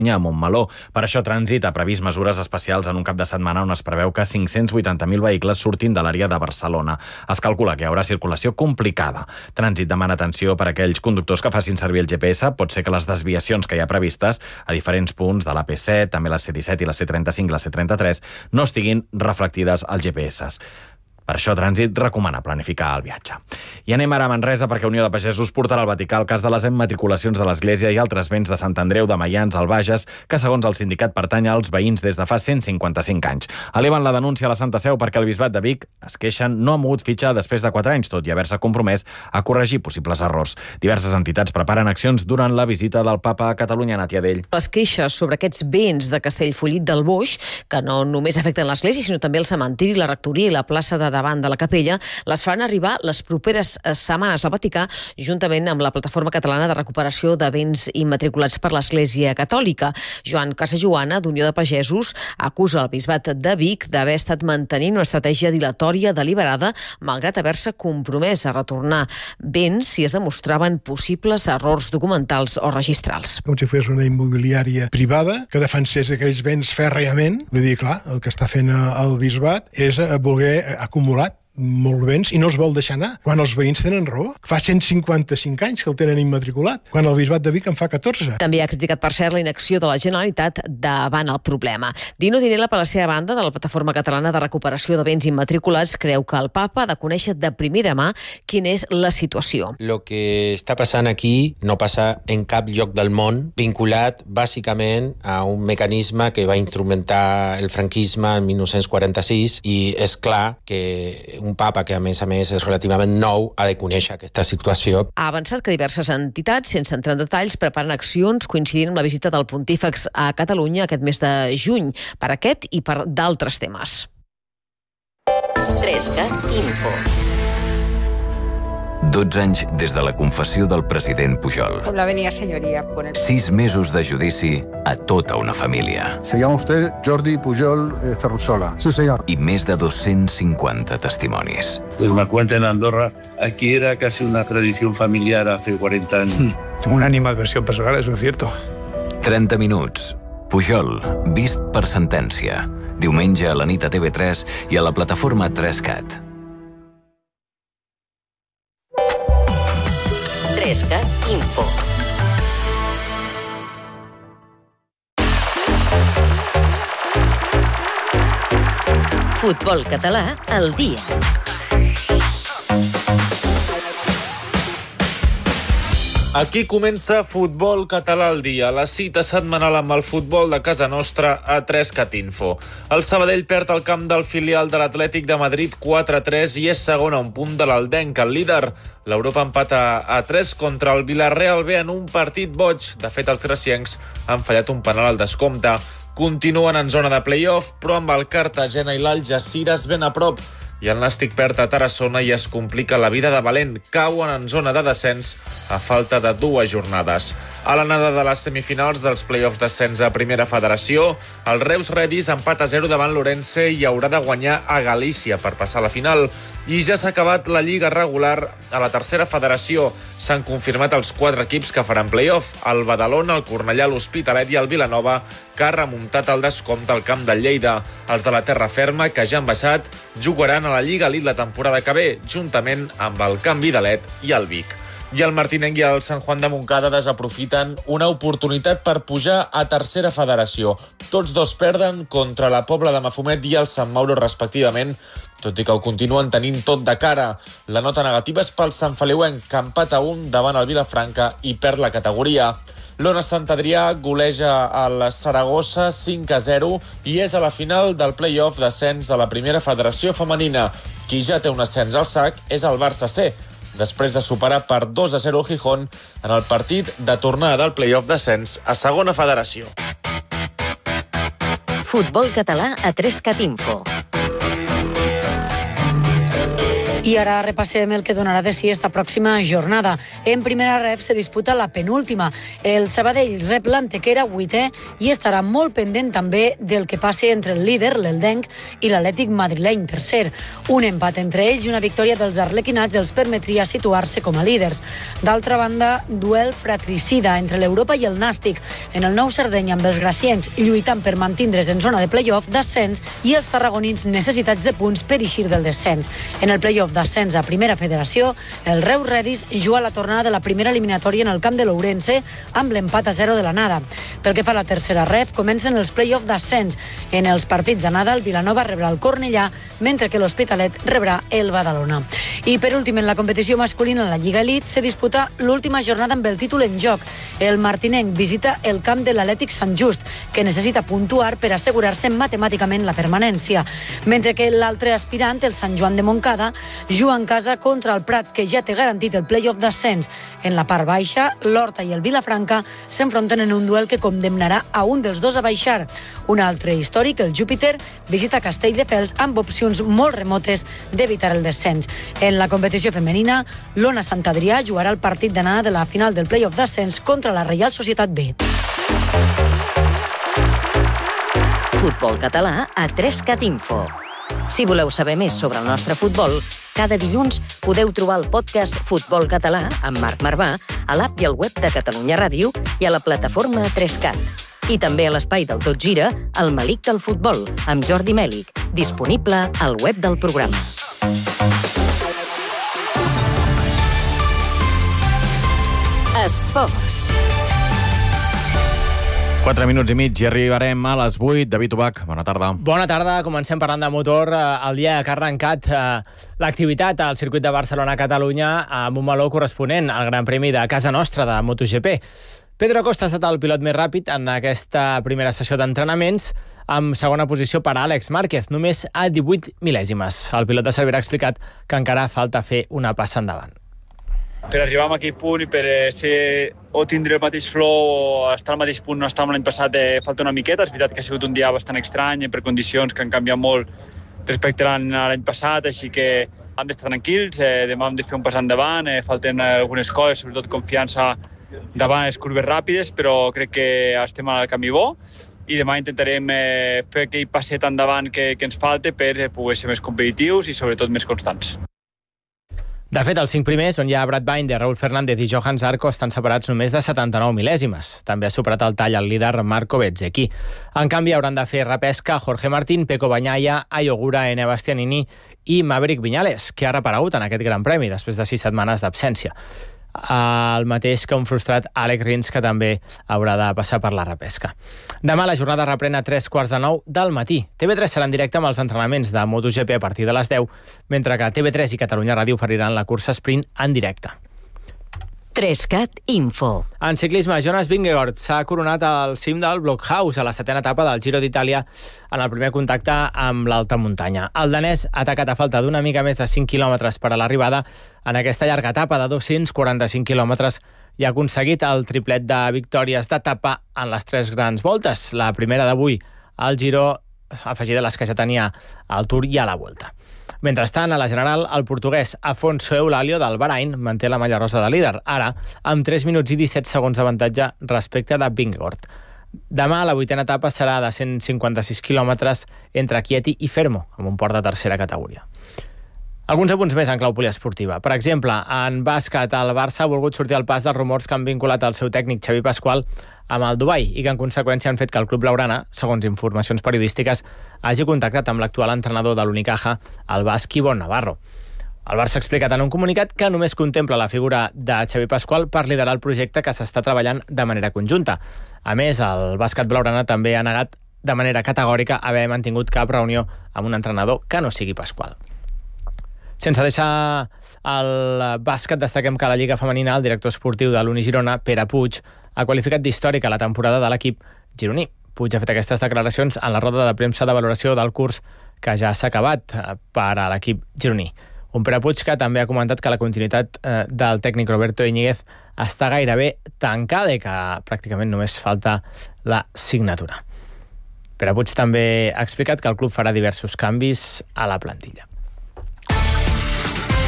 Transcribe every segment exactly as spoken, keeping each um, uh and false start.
a Montmeló. Per això Trànsit ha previst mesures especials en un cap de setmana on es preveu que cinc-cents vuitanta mil vehicles surtin de l'àrea de Barcelona. Es calcula que hi haurà circulació complicada. Trànsit demana atenció per a aquells conductors que facin servir el G P S. Pot ser que les desviacions que hi ha previstes a diferents punts de l'A P set, també la C disset i la C trenta-cinc i la C trenta-tres, no estiguin reflectides als G P S. Per això Trànsit recomana planificar el viatge. I anem ara a Manresa perquè Unió de Pagesos portarà al Vaticà el cas de les immatriculacions de l'Església i altres béns de Sant Andreu de Maians al Bages, que segons el sindicat pertany als veïns des de fa cent cinquanta-cinc anys. Eleven la denúncia a la Santa Seu perquè el Bisbat de Vic es queixen no ha mogut fitxa després de quatre anys, tot i haver-se compromès a corregir possibles errors. Diverses entitats preparen accions durant la visita del Papa a Catalunya. Nàtia Dell. Les queixes sobre aquests béns de Castellfollit del Boix, que no només afecten l'Església, sinó també el cementiri, la rectoria i la plaça de davant de la capella, les faran arribar les properes setmanes al Vaticà, juntament amb la Plataforma Catalana de Recuperació de Béns Immatriculats per l'Església Catòlica. Joan Casajoana, d'Unió de Pagesos, acusa el Bisbat de Vic d'haver estat mantenint una estratègia dilatòria deliberada, malgrat haver-se compromès a retornar béns si es demostraven possibles errors documentals o registrals. Com si fos una immobiliària privada que defensés aquells béns fèrriament. Vull dir, clar, el que està fent el Bisbat és voler acumular molts béns i no els vol deixar anar, quan els veïns tenen raó. Fa cent cinquanta-cinc anys que el tenen immatriculat, quan el Bisbat de Vic en fa catorze. També ha criticat, per cert, la inacció de la Generalitat davant el problema. Dino Dinella, per la seva banda, de la Plataforma Catalana de Recuperació de Béns Immatriculats, creu que el Papa ha de conèixer de primera mà quina és la situació. Lo que està passant aquí no passa en cap lloc del món, vinculat bàsicament a un mecanisme que va instrumentar el franquisme en mil nou-cents quaranta-sis, i és clar que un papa que, a més a més, és relativament nou, ha de conèixer aquesta situació. Ha avançat que diverses entitats, sense entrar en detalls, preparen accions coincidint amb la visita del Pontífex a Catalunya aquest mes de juny, per aquest i per d'altres temes. tres cat Info. dotze anys des de la confessió del president Pujol. La venia senyoria. Sis mesos de judici a tota una família. Se llama usted Jordi Pujol eh, Ferrusola. Sí, señor. I més de dos-cents cinquanta testimonis. Pues me cuenta en Andorra, aquí era casi una tradición familiar hace cuarenta años. Tengo una animadversión personal, eso es cierto. trenta minuts. Pujol, vist per sentència. Diumenge a la nit a T V tres i a la plataforma tres cat. tres cat Info. Futbol català al dia. Aquí comença Futbol Català al dia, la cita setmanal amb el futbol de casa nostra a tres cat Info. El Sabadell perd el camp del filial de l'Atlètic de Madrid quatre a tres i és segon a un punt de l'Aldenc, el líder. L'Europa empata a tres contra el Villarreal B en un partit boig. De fet, els greciencs han fallat un penal al descompte. Continuen en zona de play-off, però amb el Cartagena i l'Algeciras ben a prop. I el Nàstic perd a Tarassona i es complica la vida de Valent. Cauen en zona de descens a falta de dues jornades. A l'anada de les semifinals dels play-offs d'ascens a Primera Federació, el Reus Redis empat a zero davant l'Orense i haurà de guanyar a Galícia per passar a la final. I ja s'ha acabat la Lliga regular a la Tercera Federació. S'han confirmat els quatre equips que faran play-off: el Badalona, el Cornellà, l'Hospitalet i el Vilanova, que ha remuntat el descompte al camp del Lleida. Els de la terra ferma, que ja han baixat, jugaran a la Lliga Elite la temporada que ve, juntament amb el Can Vidalet i el Vic. I el Martinenc i el Sant Juan de Montcada desaprofiten una oportunitat per pujar a Tercera Federació. Tots dos perden contra la Pobla de Mafumet i el Sant Mauro, respectivament, tot i que ho continuen tenint tot de cara. La nota negativa és pel Sant Feliuenc, que empata un davant el Vilafranca i perd la categoria. L'Ona Sant Adrià goleja el Saragossa cinc a zero i és a la final del play-off d'ascens a la Primera Federació Femenina. Qui ja té un ascens al sac és el Barça C, després de superar per dos a zero el Gijón en el partit de tornada del play-off d'ascens a Segona Federació. Futbol català a tres cat Info. I ara repassem el que donarà de si esta pròxima jornada. En primera ref se disputa la penúltima. El Sabadell rep l'Antequera vuitè i estarà molt pendent també del que passi entre el líder, l'Eldenc, i l'Atlètic madrileny tercer. Un empat entre ells i una victòria dels arlequinats els permetria situar-se com a líders. D'altra banda, duel fratricida entre l'Europa i el Nàstic. En el Nou Sardenya amb els graciencs lluitant per mantindre's en zona de play-off d'ascens i els tarragonins necessitats de punts per eixir del descens. En el play-off d'ascens a Primera Federació, el Reus Redis juga la tornada de la primera eliminatòria en el camp de l'Ourense amb l'empat a zero de l'anada. Pel que fa a la tercera ref, comencen els play-off d'ascens. En els partits d'anada, el Vilanova rebrà el Cornellà, mentre que l'Hospitalet rebrà el Badalona. I per últim, en la competició masculina en la Lliga Elite, se disputa l'última jornada amb el títol en joc. El martinenc visita el camp de l'Atlètic Sant Just, que necessita puntuar per assegurar-se matemàticament la permanència. Mentre que l'altre aspirant, el Sant Joan de Montcada, juga en casa contra el Prat, que ja té garantit el play-off d'ascens. En la part baixa, l'Horta i el Vilafranca s'enfronten en un duel que condemnarà a un dels dos a baixar. Un altre històric, el Júpiter, visita Castelldefels amb opcions molt remotes d'evitar el descens. En la competició femenina, l'Ona Sant Adrià jugarà el partit d'anada de la final del play-off d'ascens contra la Reial Societat B. Futbol català a tres cat info. Si voleu saber més sobre el nostre futbol, cada dilluns podeu trobar el podcast Futbol Català amb Marc Marvà a l'app i al web de Catalunya Ràdio i a la plataforma tres cat. I també a l'espai del Tot Gira, el Melic del Futbol, amb Jordi Mèlic, disponible al web del programa. Esports. quatre minuts i mig i arribarem a les vuit. David Ubach, bona tarda. Bona tarda. Comencem parlant de motor. El dia que ha arrencat l'activitat al circuit de Barcelona-Catalunya amb un meló corresponent al Gran Premi de casa nostra de MotoGP. Pedro Acosta ha estat el pilot més ràpid en aquesta primera sessió d'entrenaments, amb segona posició per a Àlex Márquez, només a divuit mil·lèsimes. El pilot de Cervera ha explicat que encara falta fer una passa endavant. Per arribar a aquell punt i per ser, o tindre el mateix flow o estar al mateix punt on estàvem l'any passat, eh, falta una miqueta. És veritat que ha sigut un dia bastant estrany per condicions que han canviat molt respecte a l'any passat, així que hem d'estar tranquils, eh, demà hem de fer un pas endavant, eh, falten algunes coses, sobretot confiança davant les curves ràpides, però crec que estem al camí bo i demà intentarem eh, fer aquell passet endavant que, que ens falta per poder ser més competitius i sobretot més constants. De fet, els cinc primers, on hi ha Brad Binder, Raúl Fernández i Johan Zarco, estan separats només de setanta-nou mil·lèsimes. També ha superat el tall el líder Marco Bezzecchi. En canvi, hauran de fer repesca Jorge Martín, Pecco Bagnaia, Ayo Ogura, Enea Bastianini i Maverick Viñales, que ha reparegut en aquest Gran Premi després de sis setmanes d'absència. El mateix que un frustrat Alex Rins, que també haurà de passar per la repesca. Demà la jornada reprèn a tres quarts de nou del matí. T V tres serà en directe amb els entrenaments de MotoGP a partir de les deu, mentre que T V tres i Catalunya Ràdio oferiran la cursa sprint en directe. tres cat info. En ciclisme, Jonas Vingegaard s'ha coronat al cim del Blockhaus a la setena etapa del Giro d'Itàlia en el primer contacte amb l'alta muntanya. El danès ha atacat a falta d'una mica més de cinc quilòmetres per a l'arribada en aquesta llarga etapa de dos-cents quaranta-cinc quilòmetres i ha aconseguit el triplet de victòries d'etapa en les tres grans voltes. La primera d'avui al Giro, afegida a les que ja tenia al Tour i a la Vuelta. Mentrestant, a la general, el portuguès Afonso Eulalio del Bahrain manté la malla rosa de líder, ara amb tres minuts i disset segons d'avantatge respecte de Vingegaard. Demà la vuitena etapa serà de cent cinquanta-sis quilòmetres entre Chieti i Fermo, amb un port de tercera categoria. Alguns apunts més en clau poliesportiva. Per exemple, en bàsquet, el Barça ha volgut sortir al pas dels rumors que han vinculat el seu tècnic Xavi Pasqual amb el Dubai i que en conseqüència han fet que el club blaugrana, segons informacions periodístiques, hagi contactat amb l'actual entrenador de l'Unicaja, el basc Ibon Navarro. El Barça ha explicat en un comunicat que només contempla la figura de Xavi Pasqual per liderar el projecte que s'està treballant de manera conjunta. A més, el bàsquet blaugrana també ha negat de manera categòrica haver mantingut cap reunió amb un entrenador que no sigui Pasqual. Sense deixar el bàsquet, destaquem que a la Lliga Femenina el director esportiu de l'Uni Girona, Pere Puig, ha qualificat d'històrica la temporada de l'equip gironí. Puig ha fet aquestes declaracions en la roda de premsa de valoració del curs que ja s'ha acabat per a l'equip gironí. Un Pere Puig que també ha comentat que la continuïtat del tècnic Roberto Íñiguez està gairebé tancada i que pràcticament només falta la signatura. Pere Puig també ha explicat que el club farà diversos canvis a la plantilla.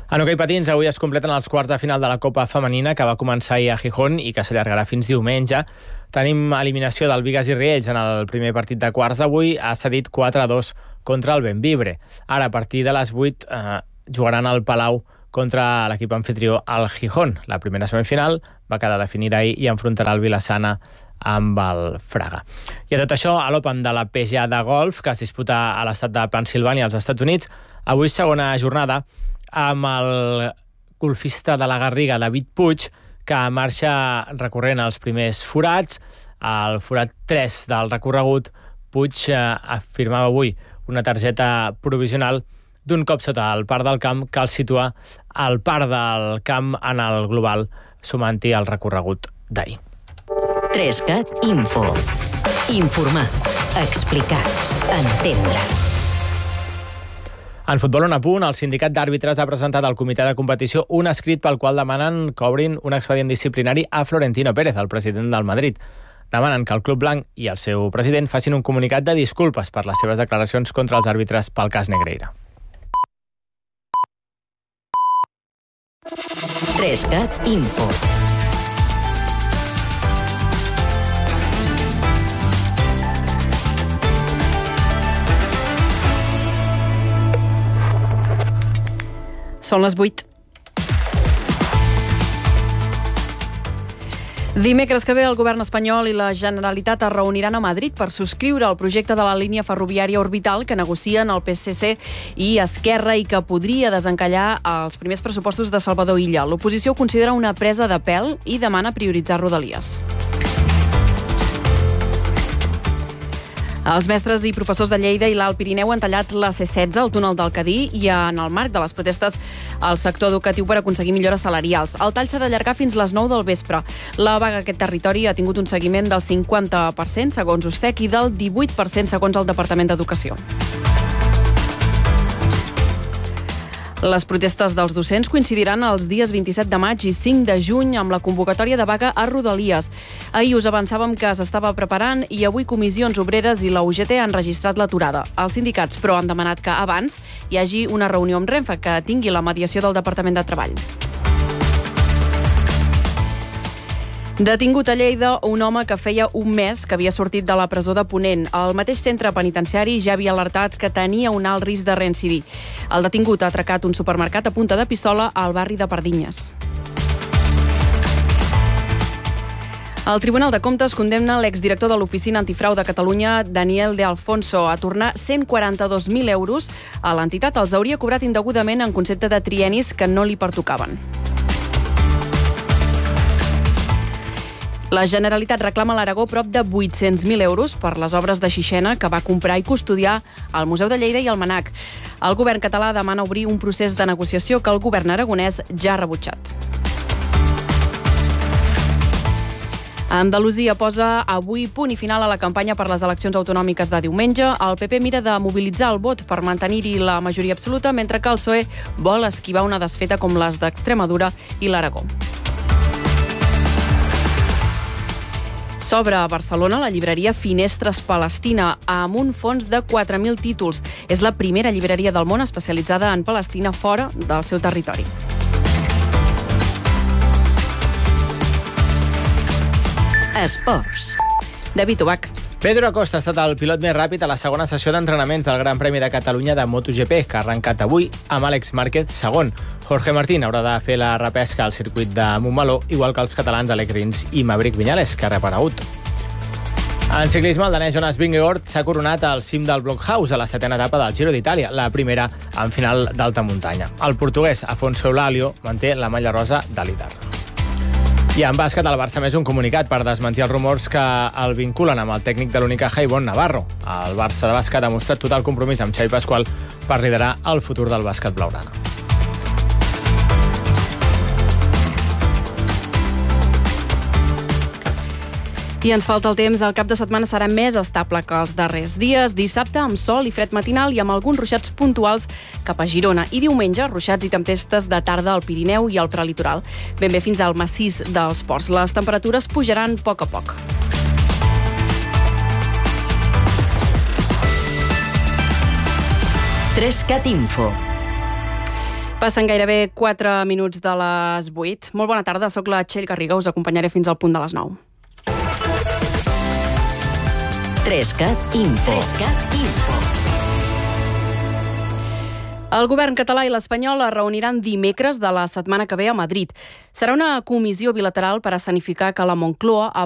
En hoquei patins, avui es completen els quarts de final de la Copa Femenina, que va començar ahir a Gijón i que s'allargarà fins diumenge. Tenim eliminació del Bigues i Riells en el primer partit de quarts d'avui. Ha cedit quatre a dos contra el Bembibre. Ara, a partir de les vuit, eh, jugaran al Palau contra l'equip anfitrió, el Gijón. La primera semifinal va quedar definida ahir i enfrontarà el Vilassana amb el Fraga. I a tot això, a l'Open de la P G A de golf, que es disputa a l'estat de Pennsilvània, als Estats Units, avui segona jornada amb el golfista de la Garriga, David Puig, que marxa recorrent els primers forats. Al forat tres del recorregut, Puig eh, afirmava avui una targeta provisional d'un cop sota el par del camp que el situa al par del camp en el global, sumant-hi el recorregut d'ahir. trescat Info. Informar, explicar, entendre. En futbol un apunt, el sindicat d'àrbitres ha presentat al comitè de competició un escrit pel qual demanen que obrin un expedient disciplinari a Florentino Pérez, el president del Madrid. Demanen que el Club Blanc i el seu president facin un comunicat de disculpes per les seves declaracions contra els àrbitres pel cas Negreira. trescat Info. Són les vuit. Dimecres que ve el govern espanyol i la Generalitat es reuniran a Madrid per subscriure el projecte de la línia ferroviària orbital que negocien el P S C i Esquerra i que podria desencallar els primers pressupostos de Salvador Illa. L'oposició ho considera una presa de pèl i demana prioritzar Rodalies. Els mestres i professors de Lleida i l'Alt Pirineu han tallat la C setze, el túnel del Cadí, i en el marc de les protestes al sector educatiu per aconseguir millores salarials. El tall s'ha d'allargar fins les nou del vespre. La vaga a aquest territori ha tingut un seguiment del cinquanta per cent, segons Ustec, i del divuit per cent, segons el Departament d'Educació. Les protestes dels docents coincidiran els dies vint-i-set de maig i cinc de juny amb la convocatòria de vaga a Rodalies. Ahir us avançàvem que s'estava preparant i avui comissions obreres i la U G T han registrat l'aturada. Els sindicats, però, han demanat que abans hi hagi una reunió amb Renfe que tingui la mediació del Departament de Treball. Detingut a Lleida un home que feia un mes que havia sortit de la presó de Ponent. El mateix centre penitenciari ja havia alertat que tenia un alt risc de reincidir. El detingut ha atracat un supermercat a punta de pistola al barri de Pardinyes. El Tribunal de Comptes condemna l'exdirector de l'Oficina Antifrau de Catalunya, Daniel De Alfonso, a tornar cent quaranta-dos mil euros a l'entitat. Els hauria cobrat indegudament en concepte de trienis que no li pertocaven. La Generalitat reclama a l'Aragó prop de vuit-cents mil euros per les obres de Xixena que va comprar i custodiar al Museu de Lleida i al Mnac. El govern català demana obrir un procés de negociació que el govern aragonès ja ha rebutjat. Andalusia posa avui punt i final a la campanya per les eleccions autonòmiques de diumenge. El P P mira de mobilitzar el vot per mantenir-hi la majoria absoluta, mentre que el P S O E vol esquivar una desfeta com les d'Extremadura i l'Aragó. S'obre a Barcelona la llibreria Finestres Palestina amb un fons de quatre mil títols. És la primera llibreria del món especialitzada en Palestina fora del seu territori. Esports. David Ubach. Pedro Acosta ha estat el pilot més ràpid a la segona sessió d'entrenaments del Gran Premi de Catalunya de MotoGP, que ha arrencat avui amb Àlex Márquez segon. Jorge Martín haurà de fer la repesca al circuit de Montmeló, igual que els catalans Alec Rins i Maverick Viñales, que ha reparegut. En ciclisme, el danès Jonas Vingegaard s'ha coronat al cim del Blockhaus a la setena etapa del Giro d'Itàlia, la primera en final d'alta muntanya. El portuguès Afonso Eulálio manté la malla rosa de líder. I en bàsquet, el Barça més un comunicat per desmentir els rumors que el vinculen amb el tècnic de l'Unicaja, Ivonne Navarro. El Barça de bàsquet ha mostrat total compromís amb Xavi Pasqual per liderar el futur del bàsquet blaugrana. I ens falta el temps. El cap de setmana serà més estable que els darrers dies. Dissabte amb sol i fred matinal i amb alguns ruixats puntuals cap a Girona. I diumenge, ruixats i tempestes de tarda al Pirineu i al prelitoral. Ben bé fins al massís dels Ports. Les temperatures pujaran a poc a poc. trescat Info. Passen gairebé quatre minuts de les vuit. Molt bona tarda, sóc la Txell Garriga, us acompanyaré fins al punt de les nou. trescat Info. trescat Info. El govern català i l'espanyol es reuniran dimecres de la setmana que ve a Madrid. Serà una comissió bilateral per escenificar que la Moncloa